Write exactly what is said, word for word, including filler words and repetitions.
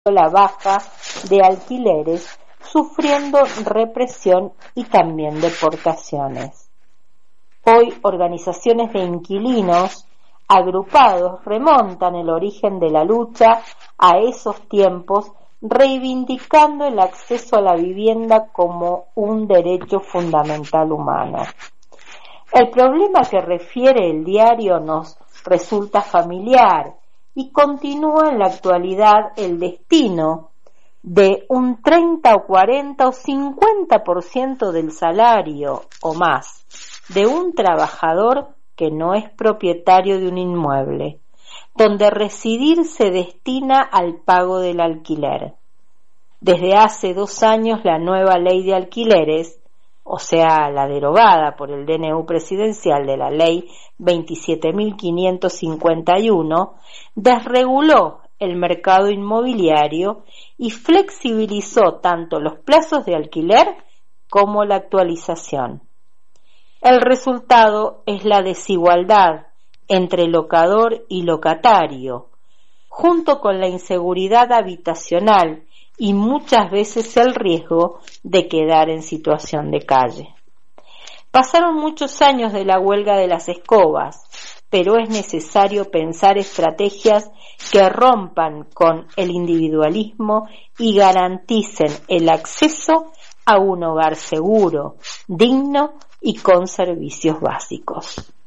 la baja de alquileres, sufriendo represión y también deportaciones. Hoy, organizaciones de inquilinos agrupados remontan el origen de la lucha a esos tiempos, reivindicando el acceso a la vivienda como un derecho fundamental humano. El problema que refiere el diario nos resulta familiar y continúa en la actualidad el destino de un treinta o cuarenta o cincuenta por ciento del salario o más de un trabajador que no es propietario de un inmueble, donde residir se destina al pago del alquiler. Desde hace dos años la nueva ley de alquileres, o sea, la derogada por el D N U presidencial de la ley veintisiete mil quinientos cincuenta y uno, desreguló el mercado inmobiliario y flexibilizó tanto los plazos de alquiler como la actualización. El resultado es la desigualdad entre locador y locatario, junto con la inseguridad habitacional y muchas veces el riesgo de quedar en situación de calle. Pasaron muchos años de la huelga de las escobas, pero es necesario pensar estrategias que rompan con el individualismo y garanticen el acceso a un hogar seguro, digno y con servicios básicos.